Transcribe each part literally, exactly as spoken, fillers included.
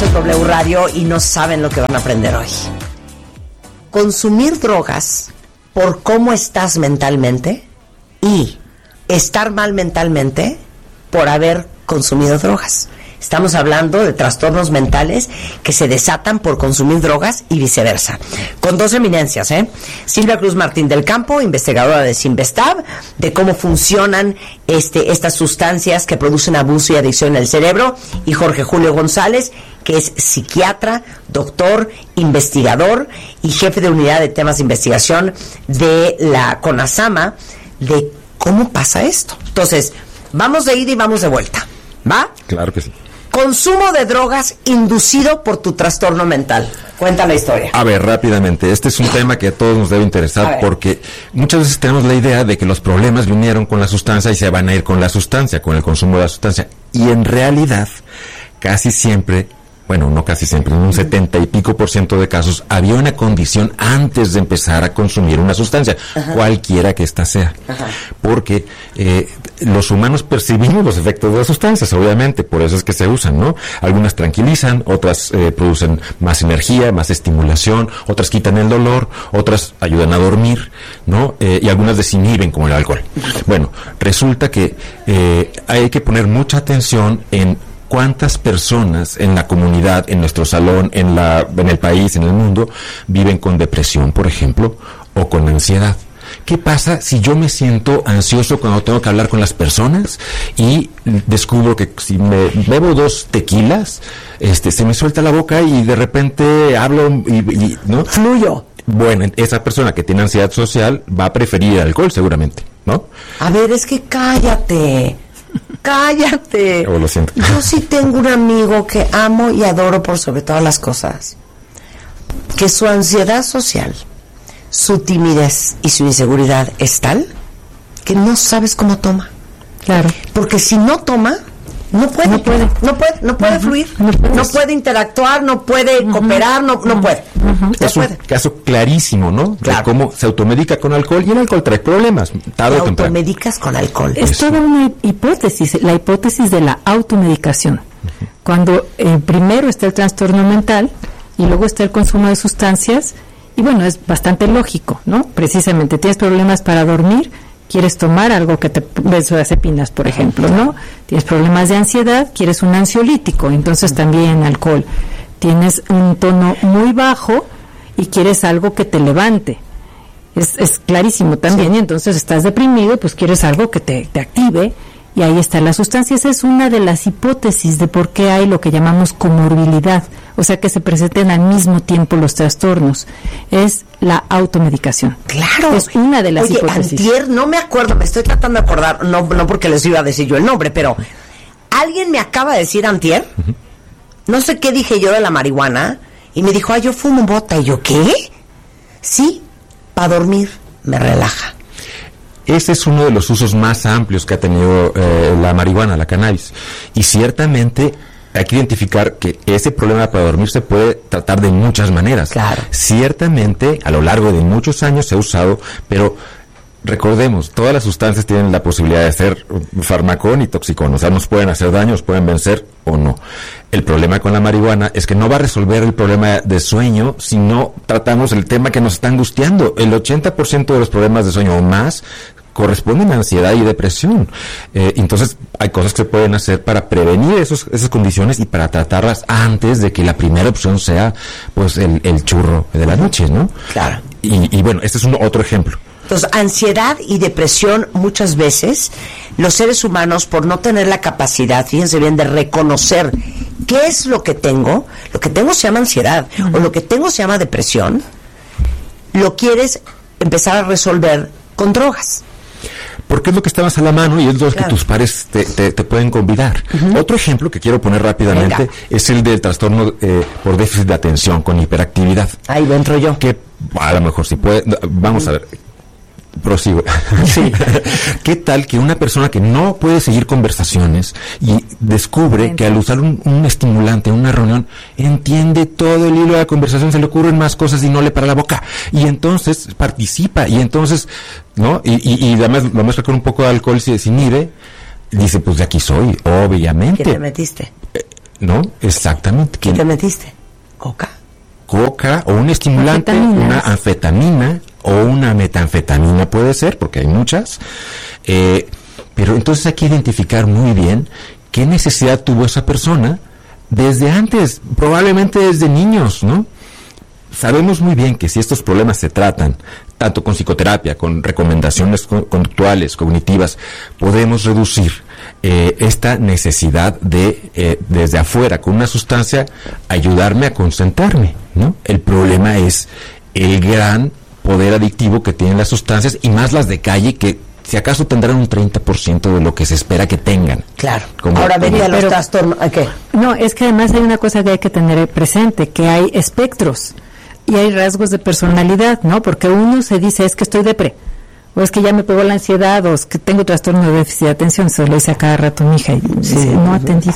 Esto es W Radio y no saben lo que van a aprender hoy. Consumir drogas por cómo estás mentalmente y estar mal mentalmente por haber consumido drogas. Estamos hablando de trastornos mentales que se desatan por consumir drogas y viceversa. Con dos eminencias, ¿eh? Silvia Cruz Martín del Campo, investigadora de Sinvestab, de cómo funcionan este, estas sustancias que producen abuso y adicción en el cerebro, y Jorge Julio González, que es psiquiatra, doctor, investigador y jefe de unidad de temas de investigación de la CONASAMA, de cómo pasa esto. Entonces, vamos de ida y vamos de vuelta, ¿va? Claro que sí. Consumo de drogas inducido por tu trastorno mental. Cuenta la historia. A ver, rápidamente, este es un tema que a todos nos debe interesar porque muchas veces tenemos la idea de que los problemas vinieron con la sustancia y se van a ir con la sustancia, con el consumo de la sustancia. Y en realidad, casi siempre, bueno, no casi siempre, en un setenta y pico por ciento de casos, había una condición antes de empezar a consumir una sustancia, ajá, cualquiera que ésta sea. Ajá. Porque eh, los humanos percibimos los efectos de las sustancias, obviamente, por eso es que se usan, ¿no? Algunas tranquilizan, otras eh, producen más energía, más estimulación, otras quitan el dolor, otras ayudan a dormir, ¿no? Eh, y algunas desinhiben, como el alcohol. Bueno, resulta que eh, hay que poner mucha atención en cuántas personas en la comunidad, en nuestro salón, en la, en el país, en el mundo, viven con depresión, por ejemplo, o con ansiedad. ¿Qué pasa si yo me siento ansioso cuando tengo que hablar con las personas y descubro que si me bebo dos tequilas, este, se me suelta la boca y de repente hablo y, y ¿no? Fluyo. Bueno, esa persona que tiene ansiedad social va a preferir el alcohol seguramente, ¿no? A ver, es que cállate. Cállate. Oh, lo siento. Yo sí tengo un amigo que amo y adoro por sobre todas las cosas, que su ansiedad social, su timidez y su inseguridad es tal que no sabes cómo toma. Claro. Porque si no toma, no puede, no puede, no puede, no puede uh-huh. fluir, no, no puede interactuar, no puede uh-huh. cooperar, no, no puede. Uh-huh. No es puede. Un caso clarísimo, ¿no? Claro. De cómo se automedica con alcohol y el alcohol trae problemas. Tarde o temprano. Automedicas con alcohol. Es Eso. toda una hipótesis, la hipótesis de la automedicación. Uh-huh. Cuando eh, primero está el trastorno mental y luego está el consumo de sustancias, y bueno, es bastante lógico, ¿no? Precisamente, tienes problemas para dormir, quieres tomar algo que te benzodiazepinas, por ejemplo, ¿no? Tienes problemas de ansiedad, quieres un ansiolítico, entonces también alcohol. Tienes un tono muy bajo y quieres algo que te levante. Es, es clarísimo también, sí. Y entonces estás deprimido, pues quieres algo que te, te active, y ahí está la sustancia. Esa es una de las hipótesis de por qué hay lo que llamamos comorbilidad, o sea que se presenten al mismo tiempo los trastornos. Es la automedicación. Claro. Es una de las Oye, hipótesis. Antier, no me acuerdo, me estoy tratando de acordar, no, no porque les iba a decir yo el nombre, pero alguien me acaba de decir antier, uh-huh. no sé qué dije yo de la marihuana, y me dijo, ah, yo fumo bota, y yo, ¿qué? Sí, para dormir, me relaja. Ese es uno de los usos más amplios que ha tenido eh, la marihuana, la cannabis. Y ciertamente hay que identificar que ese problema para dormir se puede tratar de muchas maneras. Claro. Ciertamente, a lo largo de muchos años se ha usado, pero recordemos, todas las sustancias tienen la posibilidad de ser farmacón y toxicón. O sea, nos pueden hacer daño, nos pueden vencer o no. El problema con la marihuana es que no va a resolver el problema de sueño si no tratamos el tema que nos está angustiando. El ochenta por ciento de los problemas de sueño o más corresponden a ansiedad y depresión. Eh, entonces, hay cosas que se pueden hacer para prevenir esos, esas condiciones y para tratarlas antes de que la primera opción sea, pues, el, el churro de la noche, ¿no? Claro. Y, y bueno, este es un otro ejemplo. Entonces, ansiedad y depresión, muchas veces, los seres humanos, por no tener la capacidad, fíjense bien, de reconocer qué es lo que tengo, lo que tengo se llama ansiedad, uh-huh. o lo que tengo se llama depresión, lo quieres empezar a resolver con drogas. Porque es lo que está más a la mano y es lo claro. que tus pares te, te, te pueden convidar. Uh-huh. Otro ejemplo que quiero poner rápidamente Venga. es el del trastorno eh, por déficit de atención con hiperactividad. Ahí lo entro yo. Que a lo mejor si puede, vamos uh-huh. a ver. Prosigo. Sí. ¿Qué tal que una persona que no puede seguir conversaciones y descubre Entonces. que al usar un, un estimulante, una reunión, entiende todo el hilo de la conversación, se le ocurren más cosas y no le para la boca? Y entonces participa, y entonces, ¿no? Y, y, y además lo mezcla con un poco de alcohol, se desinhibe, dice, pues de aquí soy, obviamente. ¿Qué te metiste? ¿no? Exactamente. ¿Qué te metiste? ¿Coca? Coca o un estimulante, una anfetamina o una metanfetamina puede ser, porque hay muchas. Eh, pero entonces hay que identificar muy bien qué necesidad tuvo esa persona desde antes, probablemente desde niños, ¿no? Sabemos muy bien que si estos problemas se tratan tanto con psicoterapia, con recomendaciones conductuales, cognitivas, podemos reducir eh, esta necesidad de, eh, desde afuera, con una sustancia, ayudarme a concentrarme, ¿no? El problema es el gran poder adictivo que tienen las sustancias, y más las de calle, que si acaso tendrán un treinta por ciento de lo que se espera que tengan. Claro. Como ahora venía los trastornos. ¿Qué? No, es que además hay una cosa que hay que tener presente, que hay espectros y hay rasgos de personalidad, ¿no? Porque uno se dice, es que estoy depre, o es que ya me pegó la ansiedad, o es que tengo trastorno de déficit de atención. Eso lo dice a cada rato mi hija y sí, dice, no ha atendido.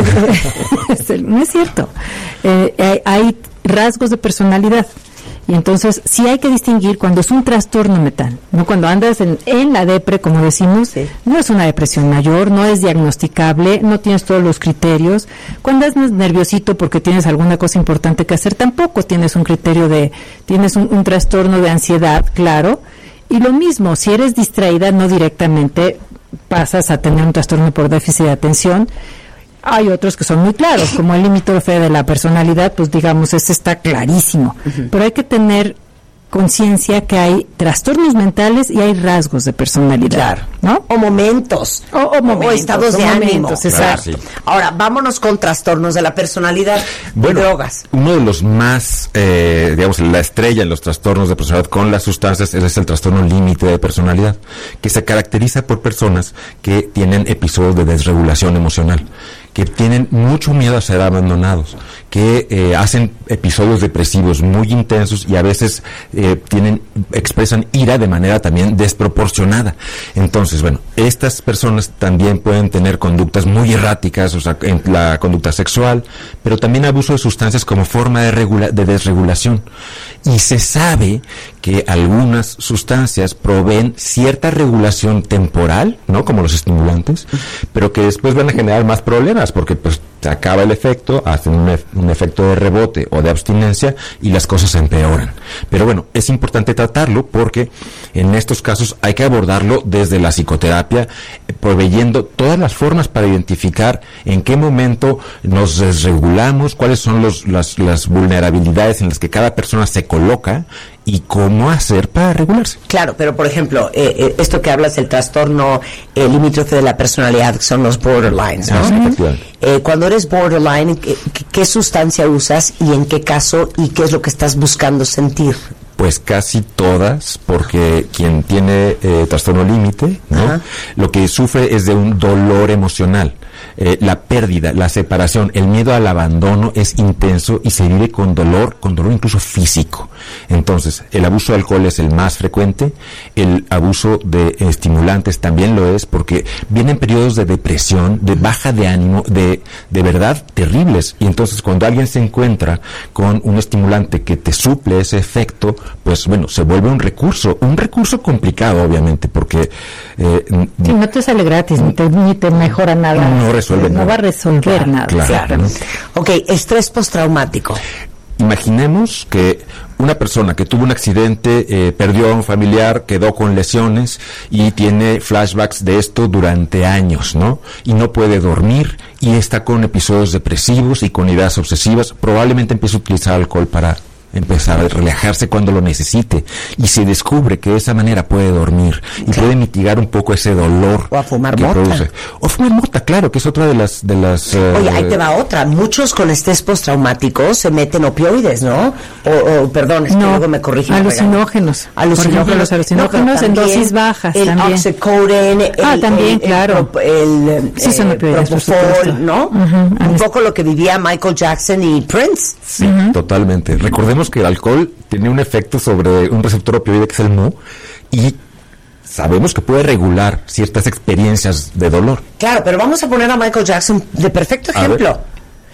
No es cierto. Eh, hay, hay rasgos de personalidad. Y entonces sí hay que distinguir cuando es un trastorno mental, ¿no? Cuando andas en, en la depre, como decimos, sí. No es una depresión mayor, no es diagnosticable, no tienes todos los criterios. Cuando andas nerviosito porque tienes alguna cosa importante que hacer, tampoco tienes un criterio de, tienes un, un trastorno de ansiedad, claro. Y lo mismo, si eres distraída, no directamente pasas a tener un trastorno por déficit de atención. Hay otros que son muy claros, como el limítrofe de la personalidad, pues digamos, este está clarísimo. Uh-huh. Pero hay que tener conciencia que hay trastornos mentales y hay rasgos de personalidad. Claro. ¿No? O momentos. O, o momentos. O estados o de momentos, ánimo. Exacto. Claro, sí. Ahora, vámonos con trastornos de la personalidad. Bueno, drogas. Uno de los más, eh, digamos, la estrella en los trastornos de personalidad con las sustancias es el trastorno límite de personalidad, que se caracteriza por personas que tienen episodios de desregulación emocional, que tienen mucho miedo a ser abandonados, que eh, hacen episodios depresivos muy intensos y a veces eh, tienen expresan ira de manera también desproporcionada. Entonces, bueno, estas personas también pueden tener conductas muy erráticas, o sea, en la conducta sexual, pero también abuso de sustancias como forma de, regula- de desregulación. Y se sabe que algunas sustancias proveen cierta regulación temporal, ¿no? Como los estimulantes, pero que después van a generar más problemas, porque pues se acaba el efecto, hacen un, ef- un efecto de rebote o de abstinencia y las cosas se empeoran. Pero bueno, es importante tratarlo porque en estos casos hay que abordarlo desde la psicoterapia, eh, proveyendo todas las formas para identificar en qué momento nos desregulamos, cuáles son los, las, las vulnerabilidades en las que cada persona se coloca y cómo hacer para regularse. Claro, pero por ejemplo, eh, eh, esto que hablas del trastorno eh, limítrofe de la personalidad, que son los borderlines, ¿no? Ah, sí, eh, cuando eres borderline, ¿qué, ¿qué sustancia usas y en qué caso y qué es lo que estás buscando sentir? Pues casi todas, porque quien tiene eh, trastorno límite, ¿no? Ajá. Lo que sufre es de un dolor emocional. Eh, la pérdida, la separación, el miedo al abandono es intenso y se vive con dolor, con dolor incluso físico. Entonces, el abuso de alcohol es el más frecuente, el abuso de estimulantes también lo es, porque vienen periodos de depresión, de baja de ánimo, de, de verdad terribles. Y entonces, cuando alguien se encuentra con un estimulante que te suple ese efecto, pues bueno, se vuelve un recurso, un recurso complicado, obviamente, porque... Eh, sí, no te sale gratis, ni te, ni te mejora nada. No resuelve no nada. va a resolver claro, nada. Claro, claro. ¿No? Ok, estrés postraumático. Imaginemos que una persona que tuvo un accidente, eh, perdió a un familiar, quedó con lesiones y tiene flashbacks de esto durante años, ¿no? Y no puede dormir y está con episodios depresivos y con ideas obsesivas, probablemente empiece a utilizar alcohol para empezar a relajarse cuando lo necesite, y se descubre que de esa manera puede dormir y claro, puede mitigar un poco ese dolor o a fumar que mota produce. O fumar mota, claro, que es otra de las de las uh, oye, ahí te va otra, muchos con estrés postraumático se meten opioides, ¿no? O, o perdón, es que no, luego me corrigen. alucinógenos, alucinógenos, los alucinógenos no, en dosis bajas, el también. Oxycodone, el, ah, también, el, claro, el, el sí, son eh, opioides, Propofol, ¿no? Uh-huh. Un poco lo que vivía Michael Jackson y Prince. Sí, uh-huh, totalmente. Recordemos que el alcohol tiene un efecto sobre un receptor opioide que es el M U, y sabemos que puede regular ciertas experiencias de dolor. Claro, pero vamos a poner a Michael Jackson de perfecto ejemplo.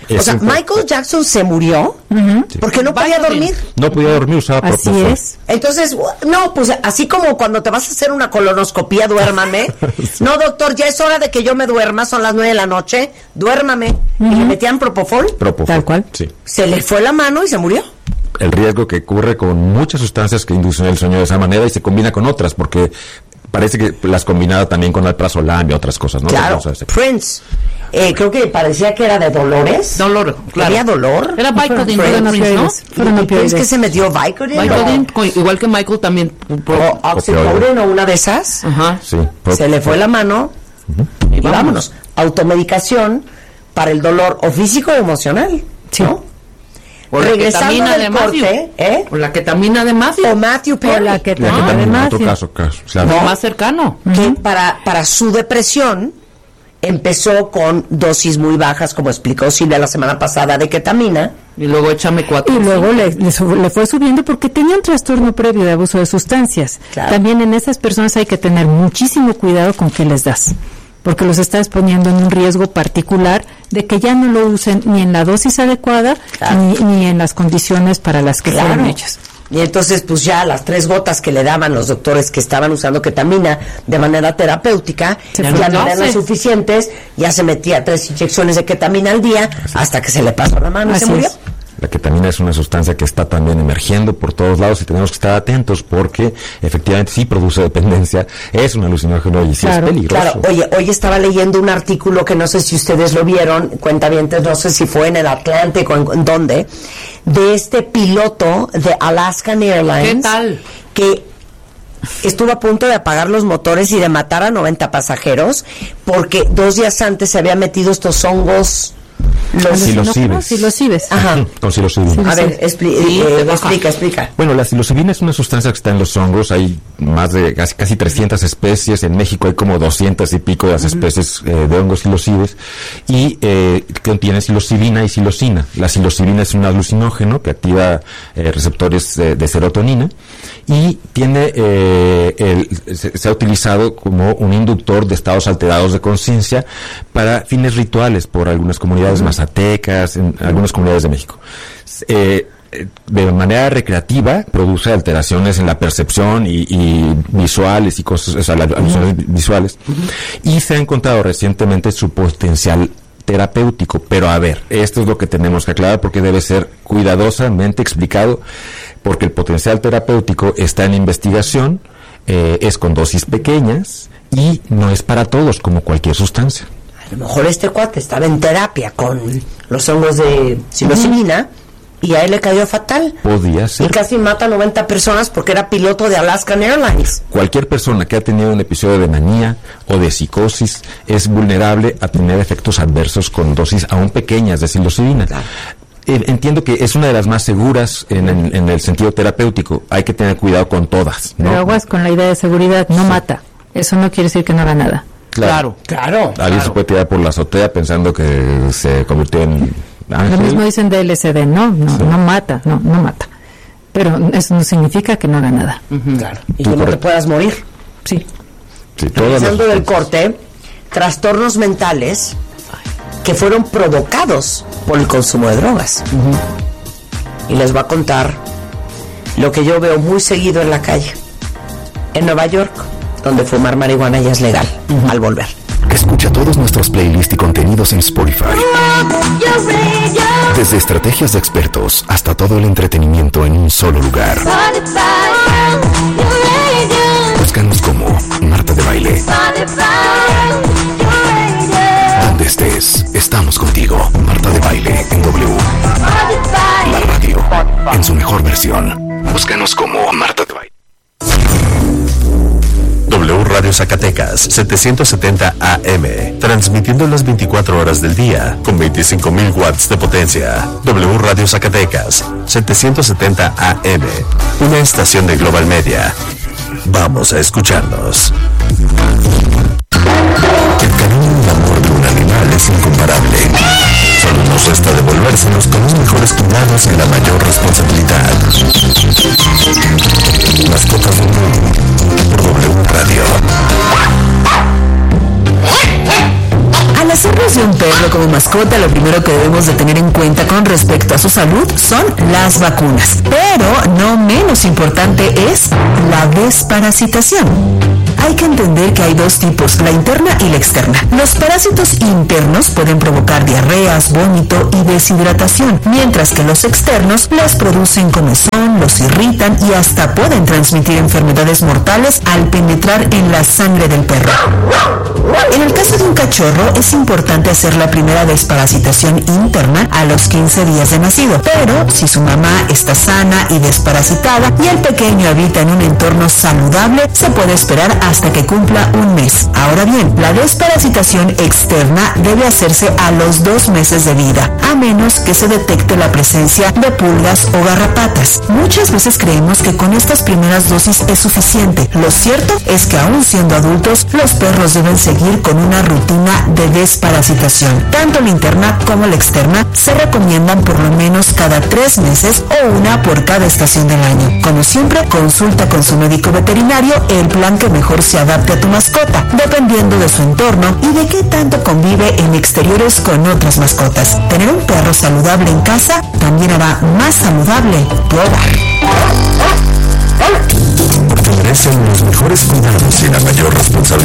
O sea, Michael Jackson se murió uh-huh. porque no podía dormir. No podía dormir, usaba propofol. Así es. Entonces, no, pues así como cuando te vas a hacer una colonoscopía, duérmame. Sí. No, doctor, ya es hora de que yo me duerma, son las nueve de la noche, duérmame. Uh-huh. Y le metían propofol. Propofol. Tal cual. Sí. Se le fue la mano y se murió. El riesgo que ocurre con muchas sustancias que inducen el sueño de esa manera y se combina con otras, porque parece que las combinaba también con alprazolam y otras cosas, ¿no? Claro, Prince. Eh, creo que parecía que era de dolores. Dolor, claro. ¿Tenía dolor? Era Vicodin, ¿no? ¿Crees que se metió Vicodin? Vicodin, o... igual que Michael también. O Oxycodone o una de esas. Ajá. Sí. Se le fue la mano uh-huh. y, y vámonos. vámonos. Automedicación para el dolor o físico o emocional, sí. ¿no? O la ketamina de Matthew. Corte, ¿eh? O la ketamina de Matthew. O Matthew Perry. O la ketamina no, de Matthew. Otro caso, caso, claro. No, más cercano. Que uh-huh. para, para su depresión empezó con dosis muy bajas, como explicó Silvia la semana pasada, de ketamina. Y luego échame cuatro. Y luego le, le, le fue subiendo porque tenía un trastorno previo de abuso de sustancias. Claro. También en esas personas hay que tener muchísimo cuidado con qué les das, porque los estás poniendo en un riesgo particular de que ya no lo usen ni en la dosis adecuada, claro. ni, ni en las condiciones para las que claro. fueron hechas. Y entonces, pues ya las tres gotas que le daban los doctores que estaban usando ketamina de manera terapéutica, se ya no eran las suficientes, ya se metía tres inyecciones de ketamina al día, así hasta que se le pasó la mano y se murió. Es. La ketamina es una sustancia que está también emergiendo por todos lados y tenemos que estar atentos porque efectivamente sí produce dependencia, es un alucinógeno y sí claro, es peligroso. Claro, oye, hoy estaba leyendo un artículo que no sé si ustedes lo vieron, cuentavientes, no sé si fue en el Atlántico, en, en dónde, de este piloto de Alaskan Airlines. ¿Qué tal? Que estuvo a punto de apagar los motores y de matar a noventa pasajeros porque dos días antes se había metido estos hongos. Los psilocibes. Psilocibes. Ajá. Con psilocibina. A ver, expli- sí, eh, explica, explica. Bueno, la psilocibina es una sustancia que está en los hongos. Hay más de casi, casi trescientas especies. En México hay como doscientas y pico de las uh-huh. especies eh, de hongos psilocibes. Y eh, contiene psilocibina y psilocina. La psilocibina es un alucinógeno que activa eh, receptores eh, de serotonina. Y tiene eh, el, se, se ha utilizado como un inductor de estados alterados de conciencia para fines rituales por algunas comunidades mazatecas, en algunas comunidades de México. Eh, de manera recreativa produce alteraciones en la percepción y, y visuales y cosas, o sea, las alucinaciones uh-huh. visuales. Uh-huh. Y se ha encontrado recientemente su potencial terapéutico, pero a ver, esto es lo que tenemos que aclarar porque debe ser cuidadosamente explicado, porque el potencial terapéutico está en investigación, eh, es con dosis pequeñas y no es para todos como cualquier sustancia. A lo mejor este cuate estaba en terapia con los hongos de psilocibina uh-huh. y a él le cayó fatal. Podía ser. Y casi mata a noventa personas porque era piloto de Alaskan Airlines. Cualquier persona que ha tenido un episodio de manía o de psicosis es vulnerable a tener efectos adversos con dosis aún pequeñas de psilocibina. Claro. Entiendo que es una de las más seguras en, en, en el sentido terapéutico. Hay que tener cuidado con todas, ¿no? Pero aguas con la idea de seguridad, no sí. mata. Eso no quiere decir que no haga nada. Claro, claro. Alguien claro. se puede tirar por la azotea pensando que se convirtió en ángel. Lo mismo dicen de L S D, no, no, sí. no mata, no, no mata. Pero eso no significa que no haga nada. Uh-huh. Claro. Y que no te puedas morir. Sí. Sí, Pensando del corte, trastornos mentales que fueron provocados por el consumo de drogas. Uh-huh. Y les voy a contar lo que yo veo muy seguido en la calle. En Nueva York, donde fumar marihuana ya es legal, uh-huh. al volver. Escucha todos nuestros playlists y contenidos en Spotify. Desde estrategias de expertos hasta todo el entretenimiento en un solo lugar. Búscanos como Marta de Baile. Donde estés, estamos contigo. Marta de Baile en W. La radio en su mejor versión. Búscanos como Marta de Baile. W Radio Zacatecas, setecientos setenta A M, transmitiendo las veinticuatro horas del día, con veinticinco mil watts de potencia. W Radio Zacatecas, setecientos setenta A M, una estación de Global Media. Vamos a escucharnos. El cariño y el amor de un animal es incomparable. Solo nos resta devolvérselos con los mejores cuidados y la mayor responsabilidad. Mascotas del mundo por W Radio. A las hacernos de un perro como mascota, lo primero que debemos de tener en cuenta con respecto a su salud son las vacunas. Pero no menos importante es la desparasitación. Hay que entender que hay dos tipos, la interna y la externa. Los parásitos internos pueden provocar diarreas, vómito y deshidratación, mientras que los externos les producen comezón, los irritan y hasta pueden transmitir enfermedades mortales al penetrar en la sangre del perro. En el caso de un cachorro es importante hacer la primera desparasitación interna a los quince días de nacido, pero si su mamá está sana y desparasitada y el pequeño habita en un entorno saludable, se puede esperar hasta que cumpla un mes. Ahora bien, la desparasitación externa debe hacerse a los dos meses de vida, a menos que se detecte la presencia de pulgas o garrapatas. Muchas veces creemos que con estas primeras dosis es suficiente. Lo cierto es que aún siendo adultos, los perros deben seguir con una rutina de desparasitación. Tanto la interna como la externa se recomiendan por lo menos cada tres meses o una por cada estación del año. Como siempre, consulta con su médico veterinario el plan que mejor se adapte a tu mascota, dependiendo de su entorno y de qué tanto convive en exteriores con otras mascotas. Tener un perro saludable en casa también hará más saludable tu hogar. Porque merecen los mejores cuidados y la mayor responsabilidad.